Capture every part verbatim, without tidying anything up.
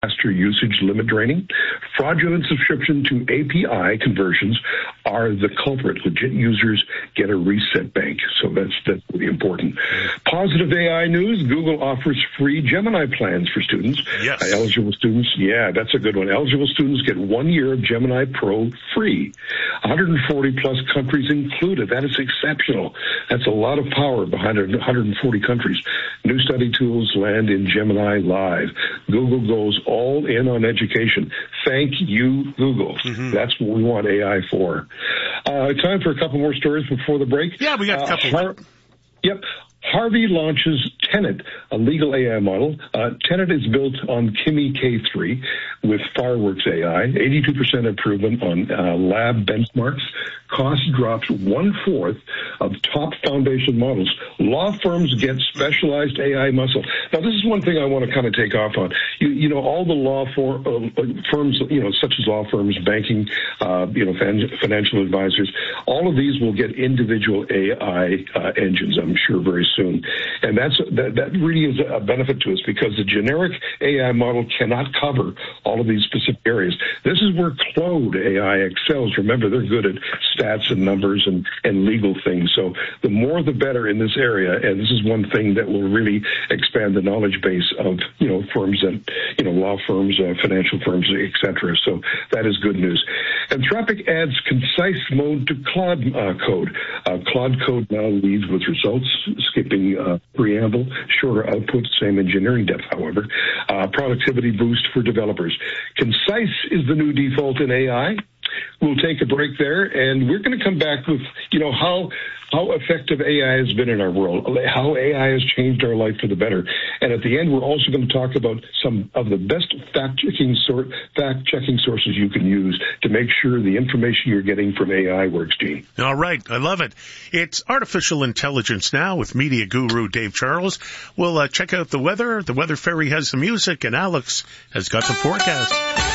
faster usage limit draining. Fraudulent subscription to A P I conversions are the culprit. Legit users get a reset bank, so that's that's really important. Positive A I news, Google offers free Gemini plans for students. Yes. Uh, eligible students, yeah, that's a good one. Eligible students get one year of Gemini Pro free. one hundred forty plus countries included. That is exceptional. That's a lot of power behind one hundred forty countries. New study tools land in Gemini Live. Google goes all in on education. Thank you, Google. Mm-hmm. That's what we want A I for. Uh, time for a couple more stories before the break. Yeah, we got a couple. Uh, Har- yep. Harvey launches Tenet, a legal A I model. Uh, Tenet is built on Kimi K three with Fireworks A I, eighty-two percent improvement on uh, lab benchmarks. Cost drops one-fourth of top foundation models. Law firms get specialized A I muscle. Now, this is one thing I want to kind of take off on. You, you know, all the law for, uh, firms, you know, such as law firms, banking, uh, you know, fan, financial advisors, all of these will get individual A I uh, engines, I'm sure, very soon. And that's that, that really is a benefit to us because the generic A I model cannot cover all of these specific areas. This is where Claude A I excels. Remember, they're good at stats and numbers and, and legal things. So the more the better in this area, and this is one thing that will really expand the knowledge base of, you know, firms that, you know, law firms, uh, financial firms, et cetera. So that is good news. Anthropic adds concise mode to Claude uh, code. Uh, Claude code now leads with results, skipping uh, preamble, shorter output, same engineering depth, however. Uh, productivity boost for developers. Concise is the new default in A I. We'll take a break there, and we're going to come back with, you know, how how effective A I has been in our world, how A I has changed our life for the better. And at the end, we're also going to talk about some of the best fact-checking sort fact-checking sources you can use to make sure the information you're getting from A I works, Gene. All right. I love it. It's Artificial Intelligence Now with media guru Dave Charles. We'll uh, check out the weather. The Weather Fairy has some music, and Alex has got the forecast.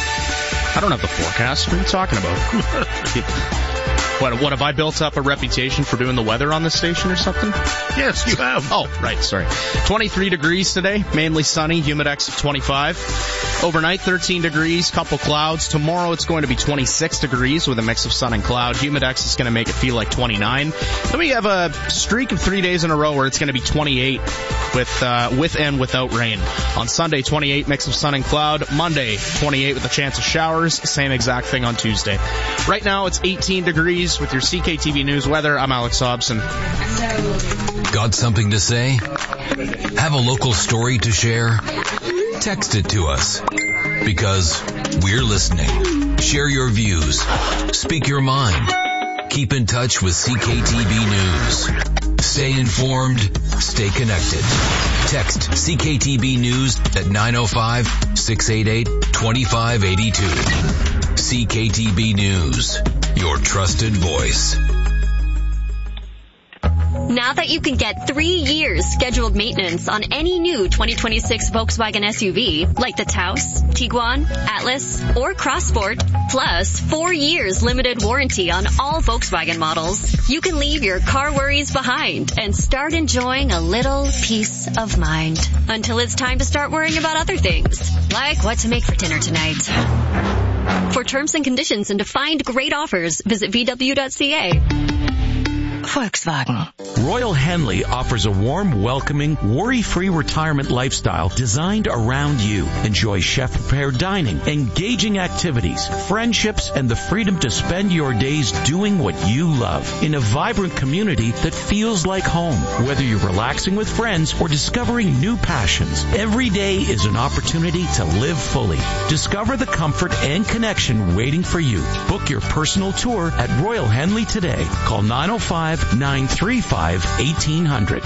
I don't have the forecast. What are you talking about? What, what, have I built up a reputation for doing the weather on this station or something? Yes, you have. Oh, right, sorry. twenty-three degrees today, mainly sunny, humidex of twenty-five. Overnight, thirteen degrees, couple clouds. Tomorrow it's going to be twenty-six degrees with a mix of sun and cloud. Humidex is going to make it feel like twenty-nine. Then we have a streak of three days in a row where it's going to be twenty-eight with uh, with and without rain. On Sunday, twenty-eight, mix of sun and cloud. Monday, twenty-eight with a chance of showers. Same exact thing on Tuesday. Right now it's eighteen degrees. With your C K T V News weather, I'm Alex Hobson. Got something to say? Have a local story to share? Text it to us. Because we're listening. Share your views. Speak your mind. Keep in touch with C K T V News. Stay informed. Stay connected. Text C K T V News at nine oh five, six eight eight, two five eight two. C K T V News. Your trusted voice. Now that you can get three years scheduled maintenance on any new twenty twenty-six Volkswagen S U V, like the Taos, Tiguan, Atlas, or Crossport, plus four years limited warranty on all Volkswagen models, you can leave your car worries behind and start enjoying a little peace of mind. Until it's time to start worrying about other things, like what to make for dinner tonight. For terms and conditions and to find great offers, visit V W dot C A. Volkswagen. Royal Henley offers a warm, welcoming, worry-free retirement lifestyle designed around you. Enjoy chef-prepared dining, engaging activities, friendships, and the freedom to spend your days doing what you love in a vibrant community that feels like home. Whether you're relaxing with friends or discovering new passions, every day is an opportunity to live fully. Discover the comfort and connection waiting for you. Book your personal tour at Royal Henley today. Call nine oh five, nine three five, eighteen hundred.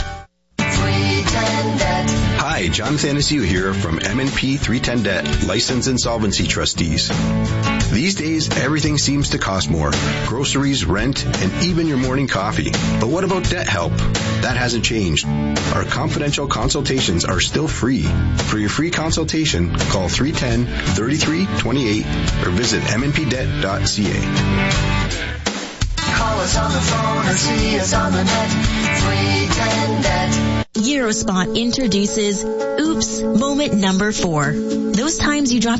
Hi, John Thanasiu here from M and P three ten Debt, Licensed Insolvency Trustees. These days, everything seems to cost more. Groceries, rent, and even your morning coffee. But what about debt help? That hasn't changed. Our confidential consultations are still free. For your free consultation, call three one zero, three three two eight or visit m n p debt dot c a. Call us on the phone or see us on the net. three ten Debt. Eurospot introduces Oops Moment Number Four, the Those times you drop